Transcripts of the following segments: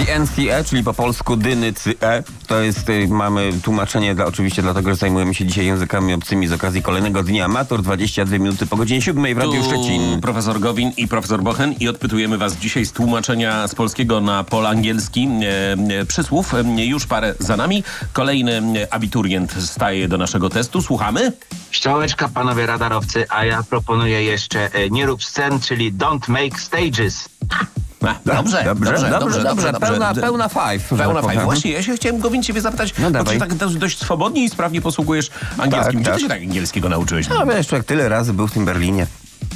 DNCE, czyli po polsku dyny-CE. To jest, mamy tłumaczenie oczywiście dlatego, że zajmujemy się dzisiaj językami obcymi z okazji kolejnego dnia matur. 22 minuty po godzinie 7 w Radiu Szczecin. Profesor Gowin i profesor Bochen i odpytujemy was dzisiaj z tłumaczenia z polskiego na polangielski przysłów. Już parę za nami. Kolejny abiturient staje do naszego testu. Słuchamy? Ściąłeczka, panowie radarowcy, a ja proponuję jeszcze nie rób scen, czyli don't make stages. Dobrze. Pełna five. Pełna five. Właśnie, ja się chciałem, Gowin, ciebie zapytać, bo ty tak dość swobodnie i sprawnie posługujesz angielskim. Gdzie ty się tak angielskiego nauczyłeś? No wiesz, człowiek tyle razy był w tym Berlinie.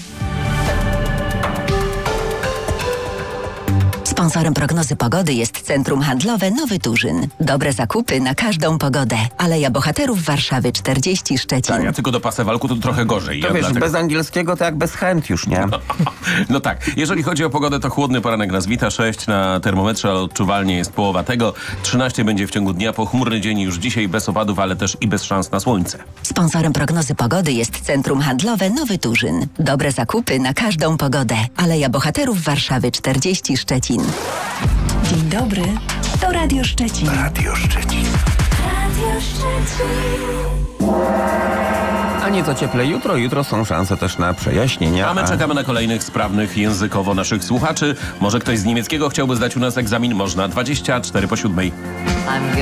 Sponsorem prognozy pogody jest Centrum Handlowe Nowy Turzyn. Dobre zakupy na każdą pogodę. Aleja Bohaterów Warszawy 40 Szczecin. Tak, ja tylko do Pasewalku to trochę gorzej. To wiesz, bez angielskiego to jak bez chęt już, nie? No tak, jeżeli chodzi o pogodę, to chłodny poranek nas wita, 6 na termometrze, ale odczuwalnie jest połowa tego. 13 będzie w ciągu dnia, pochmurny dzień już dzisiaj, bez opadów, ale też i bez szans na słońce. Sponsorem prognozy pogody jest Centrum Handlowe Nowy Turzyn. Dobre zakupy na każdą pogodę. Aleja Bohaterów Warszawy 40 Szczecin. Dzień dobry, to Radio Szczecin. Radio Szczecin. Radio Szczecin. A nieco cieplej jutro. Jutro są szanse też na przejaśnienia. A my czekamy na kolejnych sprawnych językowo naszych słuchaczy. Może ktoś z niemieckiego chciałby zdać u nas egzamin? Można. 24 po 7.